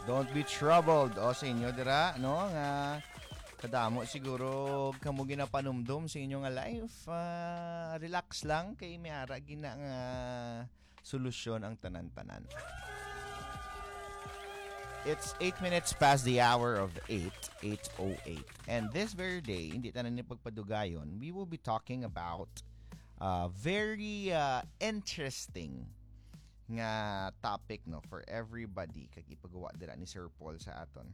Don't be troubled. O sa inyo dira, no? Nga kadamo siguro kamo ginapanumdum sa inyo nga life. Relax lang kay miara gina nga solusyon ang tanan-tanan. It's 8 minutes past the hour of 8:08. And this very day, hindi tanan ni pagpadugayon, we will be talking about very interesting nga topic no for everybody kag ipagawa dira ni Sir Paul sa aton.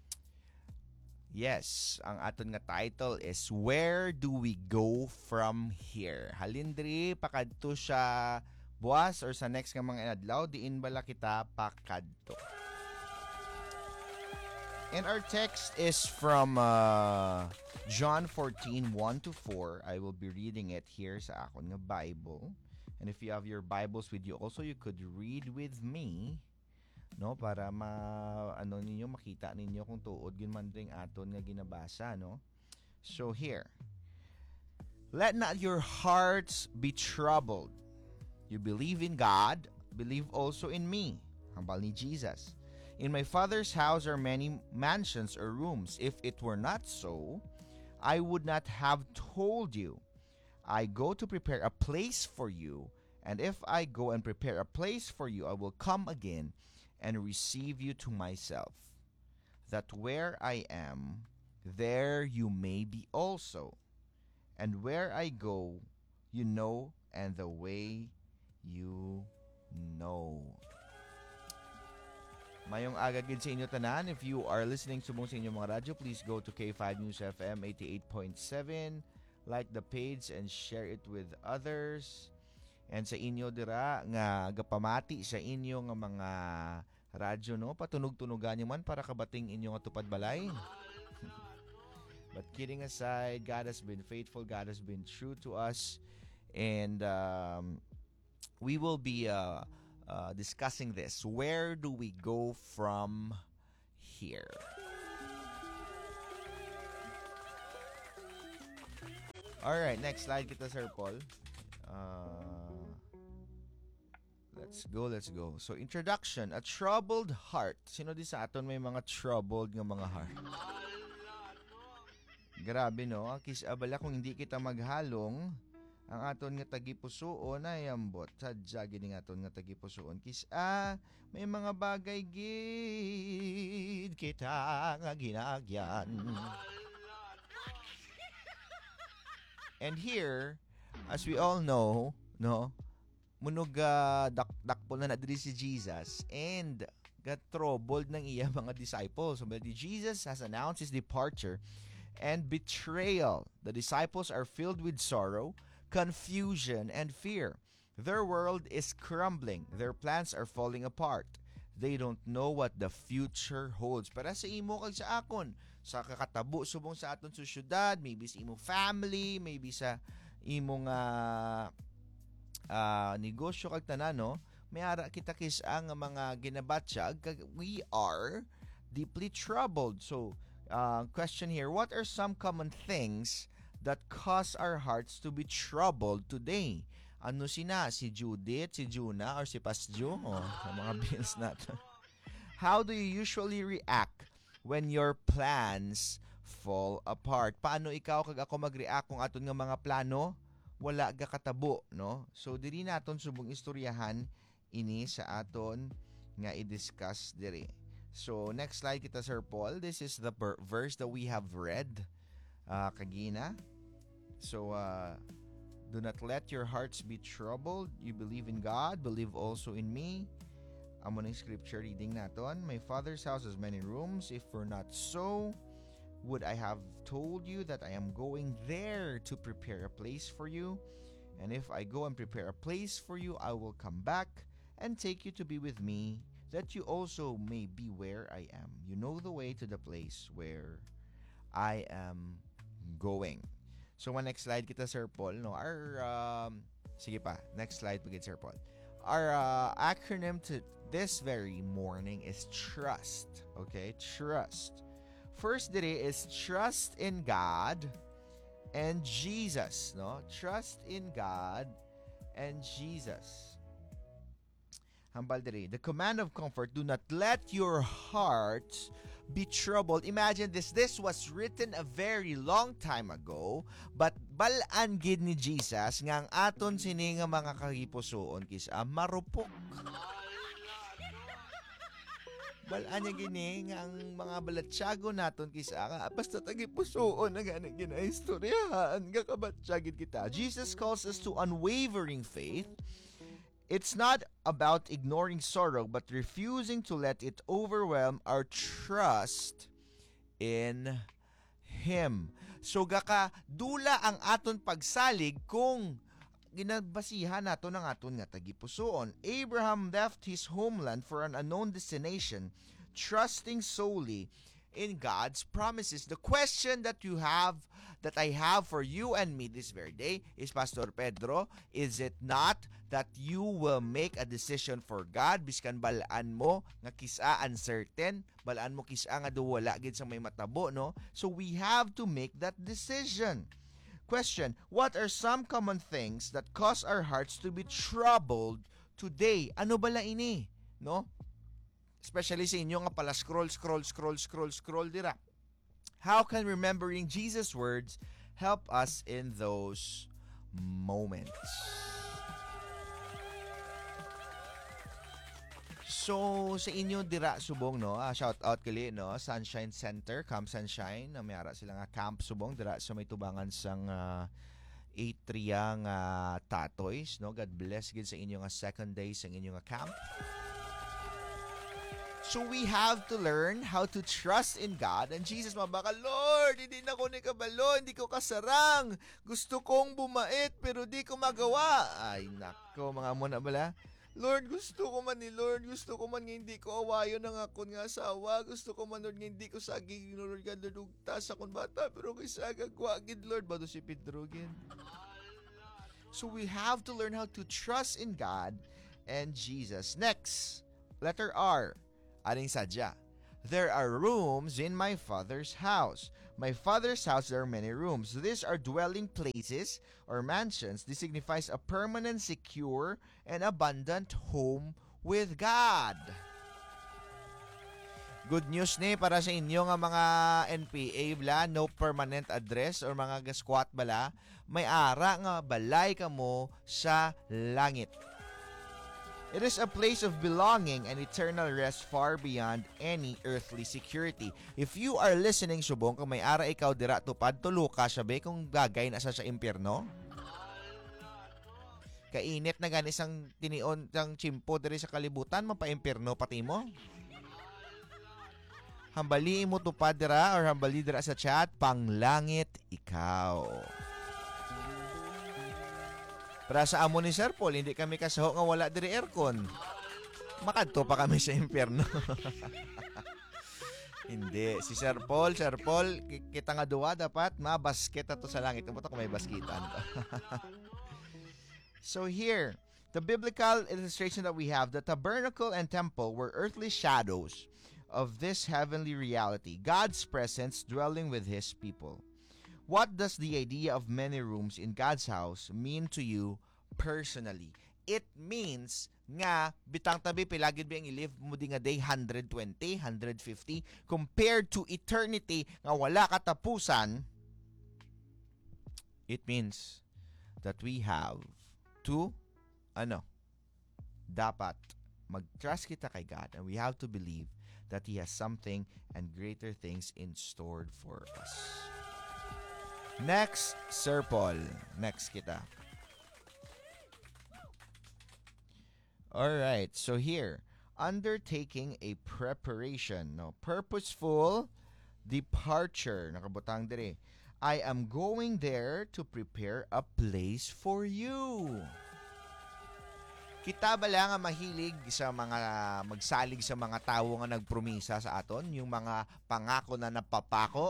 Yes, ang aton nga title is Where Do We Go From Here? Halindri pakadto siya buwas or sa next nga mga adlaw diin bala kita pakadto. And our text is from John 14:1-4. I will be reading it here sa akon nga Bible. And if you have your Bibles with you also, you could read with me, no, para ninyo makita ninyo kung tuod gyud man ding aton nga ginabasa, no. So here. Let not your hearts be troubled. You believe in God, believe also in me. Hambal ni Jesus. In my Father's house are many mansions or rooms. If it were not so, I would not have told you. I go to prepare a place for you, and if I go and prepare a place for you, I will come again and receive you to myself, that where I am, there you may be also. And where I go, you know, and the way you know. Mayong aga gid sa inyo tanan. If you are listening subong sa inyong mga radyo, please go to K5 News FM 88.7. Like the page and share it with others. And sa inyo dira nga gapamati sa inyo nga mga radyo, no, patunog-tunogan niyo man para kabating inyo nga tupad balay. But kidding aside, God has been faithful. God has been true to us. And we will be discussing this. Where do we go from here? Alright, next slide kita, Sir Paul. Let's go. So, introduction. A troubled heart. Sino di sa aton may mga troubled nga mga heart? Grabe, no? Kisabala kung hindi kita maghalong, ang aton nga tagipusoon ay ambot. Sadya gini nga aton nga tagipusoon. May mga bagay gid kita nga ginagyan. And here, as we all know, no, munog dakpo na diri si Jesus and got troubled ng iya mga disciples. So, Jesus has announced his departure and betrayal. The disciples are filled with sorrow, confusion, and fear. Their world is crumbling. Their plans are falling apart. They don't know what the future holds. Para sa imo kag sa akon, sa kakatabo subong sa aton sa syudad, maybe sa imong family, maybe sa imong negosyo kag tanan, no, may ara kita ang mga ginabatsyag kag we are deeply troubled. So, question here, what are some common things that cause our hearts to be troubled today? Ano sina? Si Judith, si Juna, or si Pasjo? Sa mga bills natin. How do you usually react when your plans fall apart? Paano ikaw kag ako mag-react kung aton nga mga plano wala ga katabo, no? So diri naton subong istoryahan ini sa aton nga i-discuss diri. So next slide kita, Sir Paul. This is the verse that we have read kagina. So do not let your hearts be troubled. You believe in God, believe also in me. Amo ng scripture reading naton. My Father's house has many rooms. If were not so, would I have told you that I am going there to prepare a place for you? And if I go and prepare a place for you, I will come back and take you to be with me, that you also may be where I am. You know the way to the place where I am going. So, next slide kita, Sir Paul. No, our sige pa, next slide pagid, Sir Paul. Our acronym to this very morning is TRUST. Okay, TRUST. First diri is trust in God and Jesus, no? Trust in God and Jesus. Hambal diri. The command of comfort, do not let your hearts be troubled. Imagine this. This was written a very long time ago, but balaan gid ni Jesus nga ang aton sini nga mga kahipusoon kisa marupok. Balaan niya gini nga ang mga balatsyago naton kisa nga basta tagipusoon na gani ginaistoryahan nga kabatsyagid kita. Jesus calls us to unwavering faith. It's not about ignoring sorrow but refusing to let it overwhelm our trust in Him. So gaka dula ang aton pagsalig kung ginabasihan nato ng aton nga tagipusoon. Abraham left his homeland for an unknown destination, trusting solely in God's promises. The question that I have for you and me this very day is, Pastor Pedro, is it not that you will make a decision for God biskan balaan mo nga kisa uncertain, balaan mo kisa nga duwala gid sa may matabo, no? So we have to make that decision. Question, what are some common things that cause our hearts to be troubled today? Ano bala ini? No? Especially sa inyo nga pala scroll dira. How can remembering Jesus' words help us in those moments? So, sa inyo dira subong, no? Shout out kali, no? Sunshine Center, Camp Sunshine. Mayara sila nga camp subong dira sa may tubangan sang Atria nga Tatoys, no? God bless gid sa inyo nga second day sa inyo nga camp. So we have to learn how to trust in God. And Jesus, mabaka, Lord, hindi na ko ni kabalo, hindi ko kasarang. Gusto kong bumait, pero di ko magawa. Ay, nako, mga muna bala. Lord, gusto ko man ni Lord. Gusto ko man nga hindi ko awayo ng akon nga asawa. Gusto ko man, Lord, nga hindi ko saging, Lord, nga dudugtas akong bata. Pero kay sagagwagid, Lord, bato si Pedro gid. So we have to learn how to trust in God and Jesus. Next, letter R. Aring sadya. There are rooms in my Father's house. My Father's house, there are many rooms. These are dwelling places or mansions. This signifies a permanent, secure, and abundant home with God. Good news ni para sa inyo nga mga NPA bala, no permanent address or mga gasquat bala, may ara nga balay kamo sa langit. It is a place of belonging and eternal rest far beyond any earthly security. If you are listening, subong, kung may ara ikaw dira tupad, tulo ka sabi kung gagay na sa impyerno. Kainit na gani sang tinion sang chimpo diri sa kalibutan, mapa-impyerno pati mo. Hambali mo tupad dira or hambali dira sa chat, panglangit ikaw. Para sa amo ni Sir Paul, hindi kami kasaho nga wala diri aircon. Makadto pa kami sa impyerno. Hindi. Si Sir Paul, kita nga duwa dapat mabasket ato sa langit. Ito kung may baskitan. So here, the biblical illustration that we have, the tabernacle and temple were earthly shadows of this heavenly reality, God's presence dwelling with His people. What does the idea of many rooms in God's house mean to you personally? It means nga bitang tabi pilagid biyang i-live mo di nga day 120, 150 compared to eternity nga wala katapusan. It means that we have to dapat mag-trust kita kay God and we have to believe that He has something and greater things in store for us. Next, Sir Paul. Next kita. Alright, so here, undertaking a preparation, no, purposeful departure. Nakabutang dire. I am going there to prepare a place for you. Kita ba lang nga mahilig sa mga magsalig sa mga tao nga nagpromisa sa aton, yung mga pangako na napapako?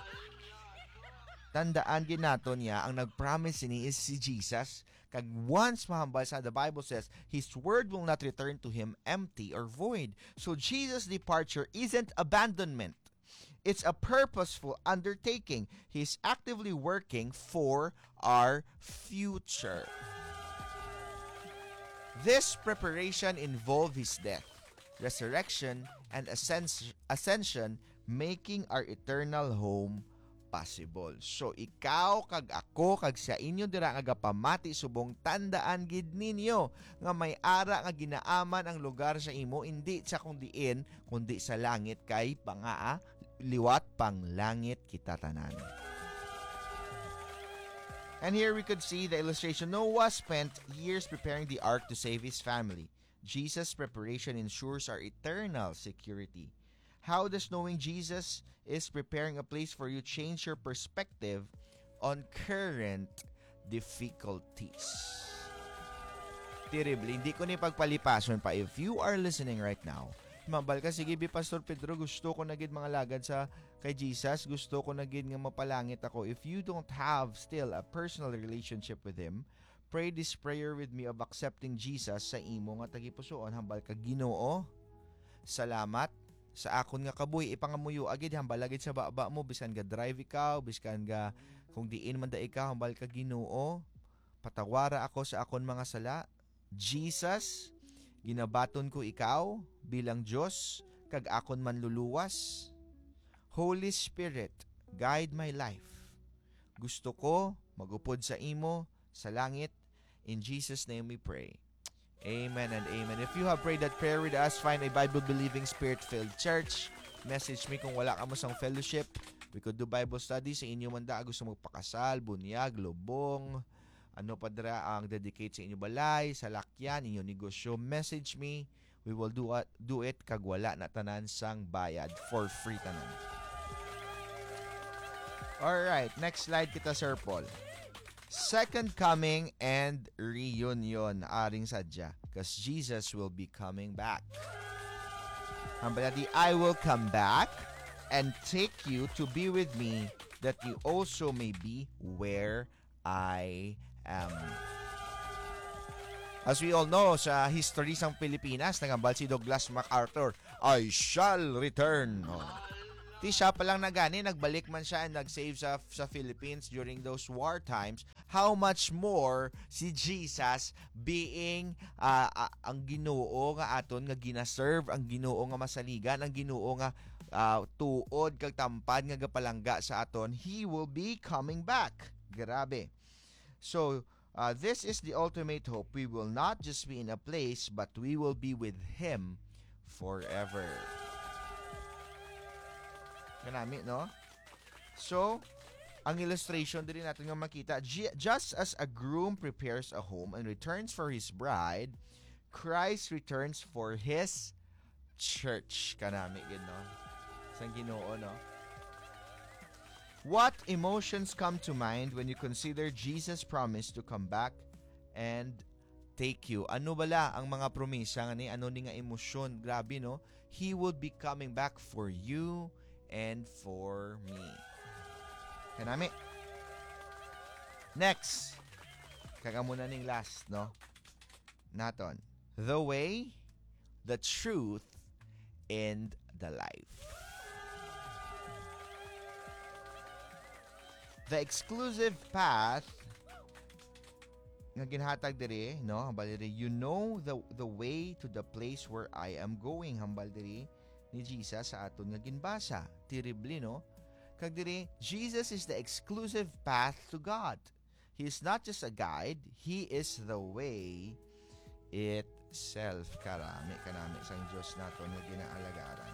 Tandaan din natin niya, ang nag-promise ni is si Jesus. Kag once mahambal sa, the Bible says, His word will not return to Him empty or void. So Jesus' departure isn't abandonment. It's a purposeful undertaking. He's actively working for our future. This preparation involved his death, resurrection, and ascension, making our eternal home possible. So ikaw kag ako kag sa inyo dira nga pamati subong tandaan gid ninyo nga may ara nga ginaaman ang lugar sa imo hindi sa kundiin kundi sa langit kay pangaa liwat pang langit kita tanan. And here we could see the illustration. Noah spent years preparing the ark to save his family. Jesus' preparation ensures our eternal security. How does knowing Jesus is preparing a place for you change your perspective on current difficulties? Terribly, hindi ko ni pagpalipason pa. If you are listening right now, mabal ka, sige, Pastor Pedro, gusto ko na gid mga lagad sa kay Jesus, gusto ko na gid nga mapalangit ako. If you don't have still a personal relationship with Him, pray this prayer with me of accepting Jesus sa imo nga tagipusoon. Hambal ka, Ginoo, salamat sa akon nga kabuhi, ipangamuyo agid hambal agid sa baba mo, bisan ga drive ikaw, bisan ga kung diin man da ikaw, hambal ka, Ginoo, patawara ako sa akon mga sala. Jesus, ginabaton ko ikaw bilang Diyos kag akon manluluwas. Holy Spirit, guide my life. Gusto ko magupod sa imo sa langit. In Jesus' name we pray. Amen and amen. If you have prayed that prayer with us, find a Bible-believing, Spirit-filled church. Message me kung wala ka mo sang fellowship. We could do Bible study sa inyo man da. Gusto magpakasal, bunyag, lubong, ano pa dira ang dedicate sa inyo balay, sa lakyan, inyo negosyo. Message me. We will do it kag wala na tanan sang bayad, for free tanan. Alright, next slide kita, Sir Paul. Second coming and reunion, aring sadya, because Jesus will be coming back. Hambaladi, I will come back and take you to be with me, that you also may be where I am. As we all know, sa history sang Pilipinas, nagambal si Douglas MacArthur, I shall return. Oh. Di siya palang nagani, nagbalik man siya and nag-save sa Philippines during those war times. How much more si Jesus being ang Ginoo nga aton nga ginaserve, ang Ginoo nga masaligan, ang Ginoo nga tuod kag tampad nga gapalangga sa aton, He will be coming back. Grabe. So, this is the ultimate hope. We will not just be in a place, but we will be with Him forever. Kanami, no? So, ang illustration din natin nga makita, just as a groom prepares a home and returns for his bride, Christ returns for His church. Kanami, no? Sang Ginoo, no? What emotions come to mind when you consider Jesus' promise to come back and take you? Ano bala ang mga promisa nga ni? Ano ni nga emosyon? Grabe, no? He will be coming back for you and for me. Kanami. Next. Kagamuna ning last, no? Naton. The way, the truth, and the life. The exclusive path nga ginhatag diri, no? Hambal diri, you know the way to the place where I am going. Hambal diri ni Jesus sa aton nga ginbasa. Terribly, no? Kag diri, Jesus is the exclusive path to God. He is not just a guide, He is the way itself. Karami sang Diyos naton nga ginaalagaran.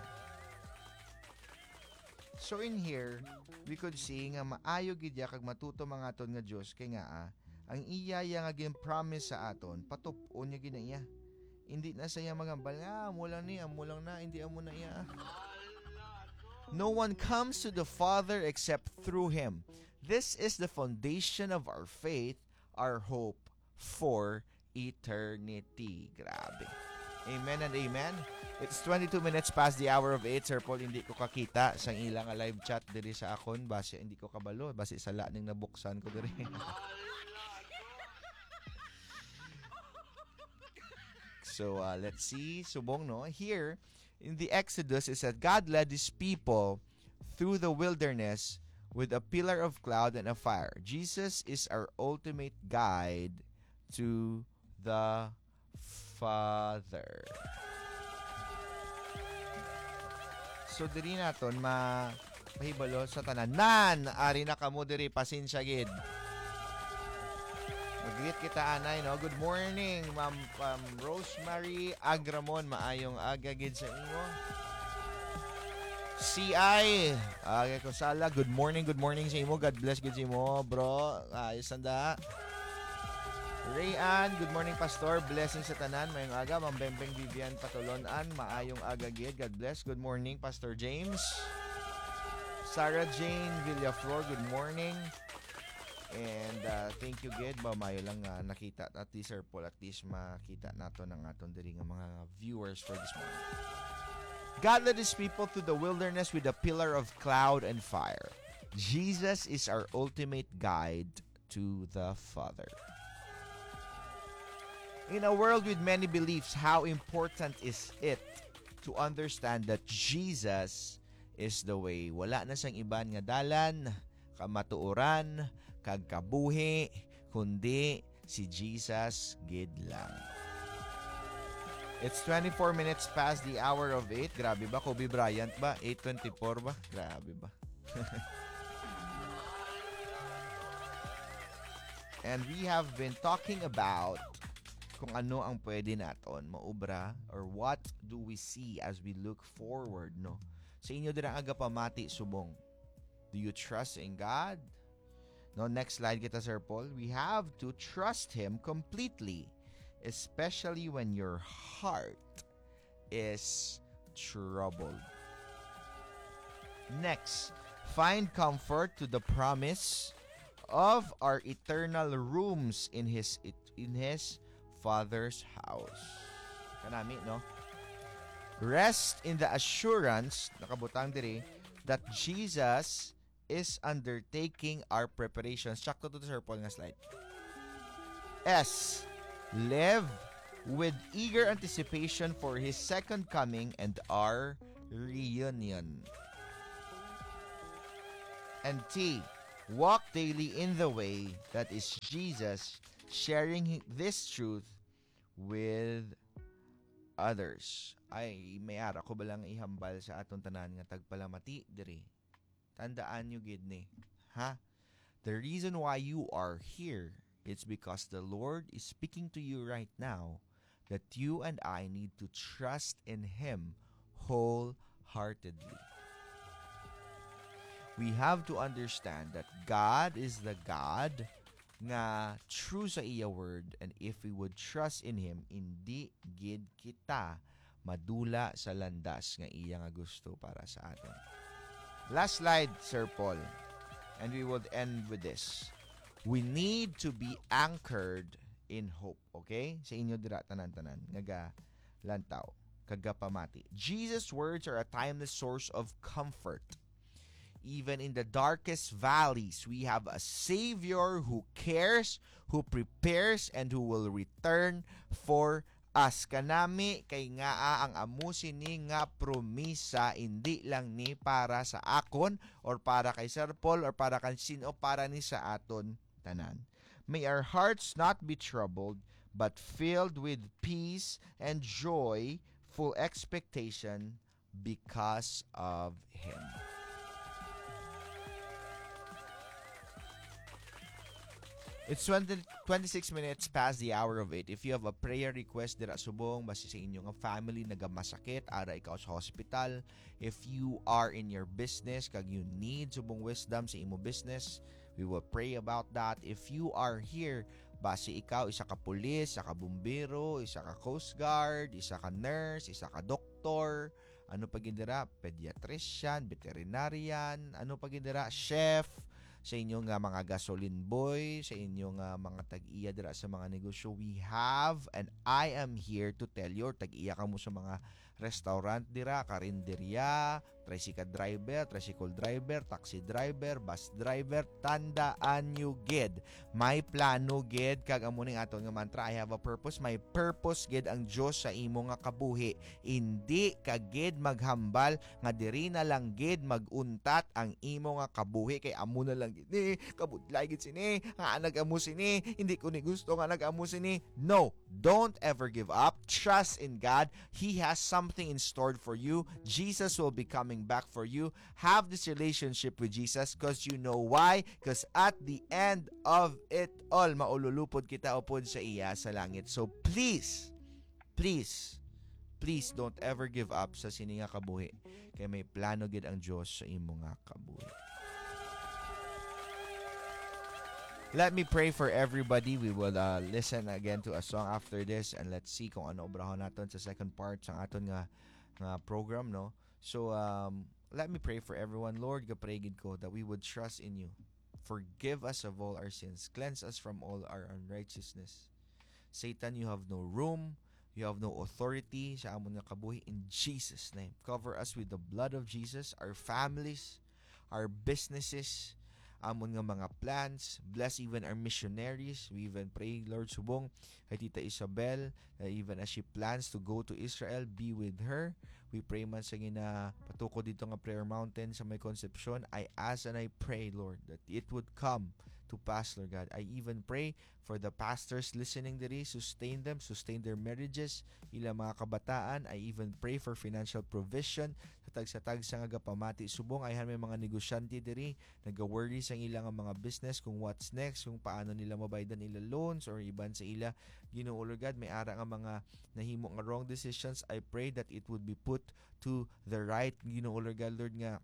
So in here, we could see nga maayo gid ya kag matuto mga aton nga Diyos kay nga ang iyaya nga gin-promise sa aton patupon niya ginaiya. Hindi na saya magambal nga amo lang na hindi amo na iya. No one comes to the Father except through Him. This is the foundation of our faith, our hope for eternity. Grabe. Amen and amen. It's 22 minutes past the hour of 8. Sir Paul, hindi ko kakita sa ilang live chat diri sa akon. Base hindi ko kabalo. Base sa laning nabuksan ko diri. So, let's see. Subong, no? Here, in the Exodus, it said, God led His people through the wilderness with a pillar of cloud and a fire. Jesus is our ultimate guide to the Father. So diri naton mahibalo sa tanan. Nan ari na kamo diri pasensya gid. Mag-greet kita anay no. Good morning Ma'am Rosemary Agramon, maayong aga gid sa imo. CI aga ko sala, good morning sa imo. God bless gid sa imo, bro. Ayos anda. Rayan, good morning Pastor. Blessings sa tanan. Mayong aga. Ma'am Bembeng Vivian Patolonan, maayong aga gid. God bless. Good morning Pastor James. Sarah Jane Villaflor, good morning. And thank you gid. Mayo lang nakita at least Sir Paul, at least makita nato ng aton diri nga mga viewers for this morning. God led his people through the wilderness with a pillar of cloud and fire. Jesus is our ultimate guide to the Father. In a world with many beliefs, how important is it to understand that Jesus is the way? Wala na sang iban nga dalan, kamatuoran, kagkabuhi, kundi si Jesus gid lang. It's 24 minutes past the hour of 8. Grabe ba? Kobe Bryant ba? 8:24 ba? Grabe ba? And we have been talking about kung ano ang pwede naton maubra, or what do we see as we look forward, no? Sa inyo dira aga pamati subong. Do you trust in God? No, next slide kita Sir Paul. We have to trust Him completely, especially when your heart is troubled. Next, find comfort to the promise of our eternal rooms in His Father's house. Kanami, no? Rest in the assurance, nakabutang diri, that Jesus is undertaking our preparations. Sakto to Sir Paul nga slide. S. Live with eager anticipation for His second coming and our reunion. And T. Walk daily in the way that is Jesus, sharing this truth with others. Ay, may ara ko balang ihambal sa atong tanan nga tagpalamati diri. Tandaan nyo gid ni. Ha? The reason why you are here, it's because the Lord is speaking to you right now that you and I need to trust in Him wholeheartedly. We have to understand that God is the God nga true sa iya word, and if we would trust in Him, hindi gid kita madula sa landas nga iya nga gusto para sa atin. Last slide, Sir Paul, and we would end with this. We need to be anchored in hope, okay? Sa inyo dira tanan-tanan nga lantaw kaga pamati. Jesus' words are a timeless source of comfort. Even in the darkest valleys, we have a Savior who cares, who prepares, and who will return for us. Kanami kay nga ang amusin ni nga promisa, hindi lang ni para sa akon or para kay Sir Paul or para kay sino, para ni sa aton tanan. May our hearts not be troubled, but filled with peace and joy, full expectation because of Him. It's 26 minutes past the hour of 8. If you have a prayer request dira subong basi sa inyong family nagamasakit, ara ikaw sa hospital, if you are in your business kag you need subong wisdom sa imo business, we will pray about that. If you are here basi ikaw isa ka pulis, isa ka bumbero, isa ka coast guard, isa ka nurse, isa ka doktor, ano pa gindira, pediatrician, veterinarian, ano pa gindira, chef, sa inyong mga gasoline boy, sa inyong mga tag-iya dira sa mga negosyo, we have, and I am here to tell you, tag-iya ka mo sa mga restaurant dira, karinderya, tricycle driver, taxi driver, bus driver, tandaan nyo gid. May plano gid kag amo ning aton nga mantra, I have a purpose. May purpose gid ang Dios sa imo nga kabuhi. Hindi ka gid maghambal nga diri na lang gid maguntat ang imo nga kabuhi kay amo na lang gid ni kabudlay gid sini, nga nag-amo sini, hindi ko ni gusto nga nag-amo sini. No, don't ever give up. Trust in God. He has something in store for you. Jesus will be coming back for you. Have this relationship with Jesus because you know why? Because at the end of it all, maululupod kita upod sa iya sa langit. So please don't ever give up sa sini nga kabuhi. Kay may plano gid ang Dios sa imo nga kabuhi. Let me pray for everybody. We will listen again to a song after this and let's see kung ano obrahon naton sa second part sa aton nga program, no? So let me pray for everyone. Lord, gapray gid ko that we would trust in you. Forgive us of all our sins. Cleanse us from all our unrighteousness. Satan, you have no room. You have no authority sa amon nga kabuhi in Jesus' name. Cover us with the blood of Jesus, our families, our businesses, amon nga mga plans. Bless even our missionaries. We even pray, Lord, subong kay Tita Isabel, even as she plans to go to Israel, be with her. We pray man sa gina patuko dito nga prayer mountain sa may Concepcion. I ask and I pray, Lord, that it would come to pass, Lord God. I even pray for the pastors listening diri, sustain them, sustain their marriages, ilang mga kabataan. I even pray for financial provision sa tag-sa nga gapamati subong. Ayhan may mga negosyante diri nagaworry sa ilang mga business kung what's next, kung paano nila mabaydan ila loans or iban sa ila. Ginoo, Lord God, may ara nga mga nahimo nga wrong decisions. I pray that it would be put to the right, Ginoo, Lord God, Lord, nga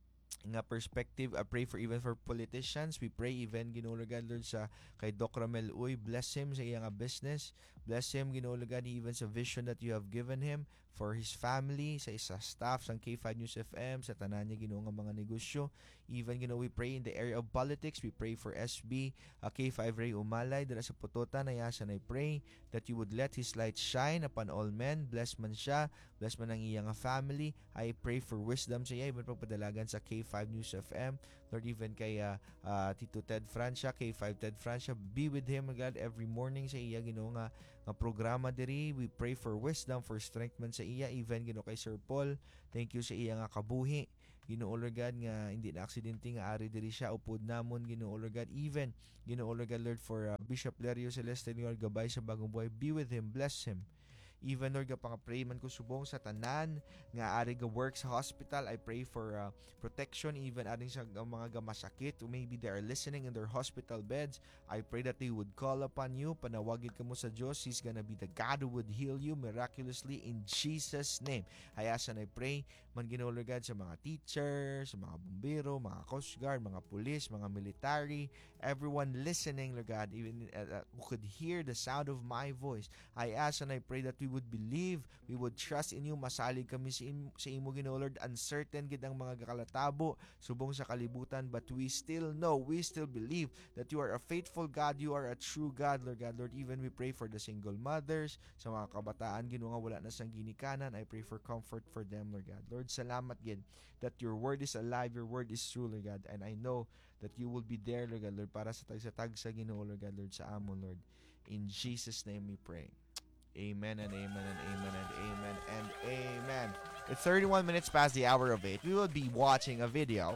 perspective. I pray for even for politicians. We pray even, Ginoo, Lord God, Lord, sa kay Doc Ramel Uy, bless him sa iyang business. Bless him, Ginoo, Lord God, even sa vision that you have given him for his family, sa isa staff sa K5 News FM, sa tanan niya, Ginoo, nga mga negosyo. Even, Ginoo, we pray in the area of politics. We pray for SB K5 Ray Umalay dira sa Putotan. Ayasan, I pray that you would let his light shine upon all men. Bless man siya, bless man ang iyang family. I pray for wisdom sa iya, even pagpadalagan sa K5 News FM. Lord, even kay Tito Ted Francia, K5 Ted Francia, be with him, God, every morning sa iya, Ginoo, nga programa diri. We pray for wisdom, for strength man sa iya, even, Ginoo, kay Sir Paul. Thank you sa iya nga kabuhi, Ginoo, Lord God, nga hindi na aksidente nga ari diri siya upod namon, Ginoo, Lord God. Even, Ginoo, Lord God, Lord, for Bishop Lerio Celeste, Lord, gabay sa bagong buhay, be with him, bless him. Even, Lord, pang-pray man ko subong sa tanan nga ari ga work sa hospital. I pray for protection even aring sa mga gamasakit, or maybe they are listening in their hospital beds. I pray that they would call upon you, panawagin ka mo sa Diyos. He's gonna be the God who would heal you miraculously in Jesus' name. I ask and I pray man, Ginoo, Lord God, sa mga teachers, sa mga bumbero, mga coast guard, mga police, mga military, everyone listening, Lord God, even who could hear the sound of my voice. I ask and I pray that we would believe, we would trust in you. Masalig kami sa imo, Ginoo, Lord. Uncertain gid ang mga kalatabo subong sa kalibutan, but we still know, we still believe that you are a faithful God, you are a true God, Lord God, Lord. Even we pray for the single mothers, sa mga kabataan, Ginoo, nga wala na sang ginikanan. I pray for comfort for them, Lord God. Lord, salamat gid that your word is alive, your word is true, Lord God, and I know that you will be there, Lord God, Lord, para sa tag-sa Ginoo, Lord God, Lord, sa amon, Lord. In Jesus' name we pray. Amen and amen and amen and amen and amen. It's 31 minutes past the hour of 8. We will be watching a video.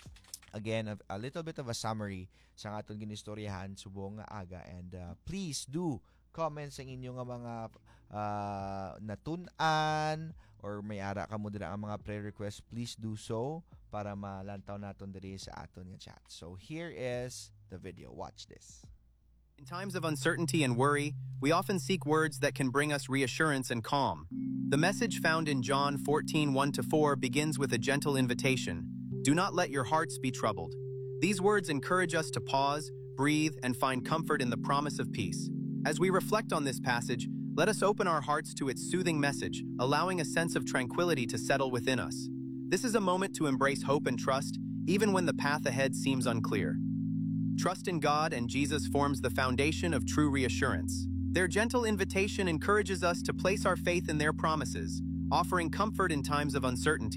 Again, a little bit of a summary sa aton ginistoryahan subong nga aga. And please do comment sa inyo nga mga natun-an or may ara ka mo dira ang mga prayer requests. Please do so para malantaw naton diri sa aton nga chat. So here is the video. Watch this. In times of uncertainty and worry, we often seek words that can bring us reassurance and calm. The message found in John 14:1-4 begins with a gentle invitation. Do not let your hearts be troubled. These words encourage us to pause, breathe, and find comfort in the promise of peace. As we reflect on this passage, let us open our hearts to its soothing message, allowing a sense of tranquility to settle within us. This is a moment to embrace hope and trust, even when the path ahead seems unclear. Trust in God and Jesus forms the foundation of true reassurance. Their gentle invitation encourages us to place our faith in their promises, offering comfort in times of uncertainty.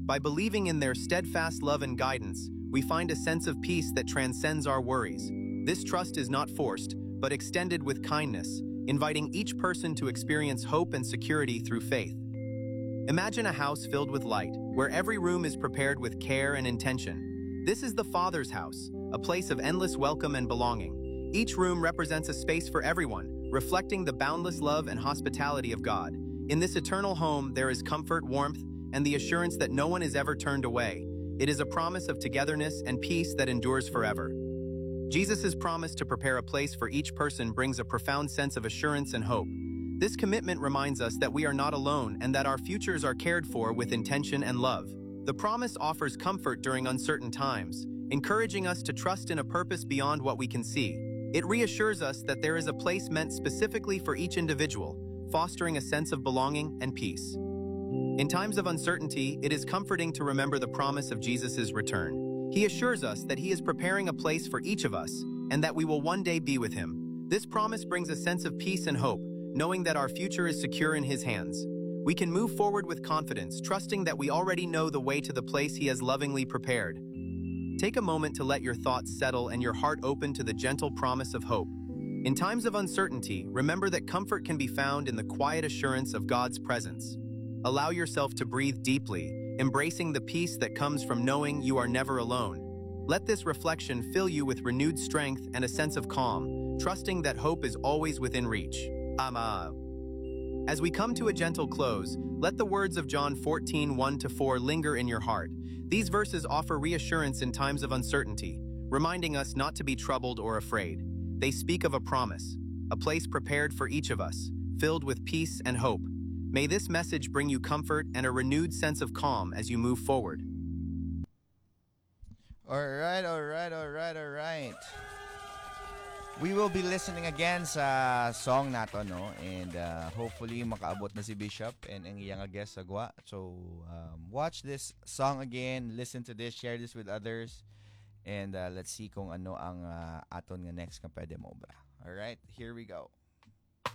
By believing in their steadfast love and guidance, we find a sense of peace that transcends our worries. This trust is not forced, but extended with kindness, inviting each person to experience hope and security through faith. Imagine a house filled with light, where every room is prepared with care and intention. This is the Father's house, a place of endless welcome and belonging. Each room represents a space for everyone, reflecting the boundless love and hospitality of God. In this eternal home, there is comfort, warmth, and the assurance that no one is ever turned away. It is a promise of togetherness and peace that endures forever. Jesus' promise to prepare a place for each person brings a profound sense of assurance and hope. This commitment reminds us that we are not alone and that our futures are cared for with intention and love. The promise offers comfort during uncertain times, encouraging us to trust in a purpose beyond what we can see. It reassures us that there is a place meant specifically for each individual, fostering a sense of belonging and peace. In times of uncertainty, it is comforting to remember the promise of Jesus' return. He assures us that He is preparing a place for each of us and that we will one day be with Him. This promise brings a sense of peace and hope, knowing that our future is secure in His hands. We can move forward with confidence, trusting that we already know the way to the place He has lovingly prepared. Take a moment to let your thoughts settle and your heart open to the gentle promise of hope. In times of uncertainty, remember that comfort can be found in the quiet assurance of God's presence. Allow yourself to breathe deeply, embracing the peace that comes from knowing you are never alone. Let this reflection fill you with renewed strength and a sense of calm, trusting that hope is always within reach. As we come to a gentle close, let the words of John 14:1-4 linger in your heart. These verses offer reassurance in times of uncertainty, reminding us not to be troubled or afraid. They speak of a promise, a place prepared for each of us, filled with peace and hope. May this message bring you comfort and a renewed sense of calm as you move forward. All right. We will be listening again sa song nato, no? And hopefully makaabot na si Bishop and ang iyang guest sagwa. So watch this song again, listen to this, share this with others, and let's see kung ano ang aton nga next nga pwede mo bra. All right, here we go.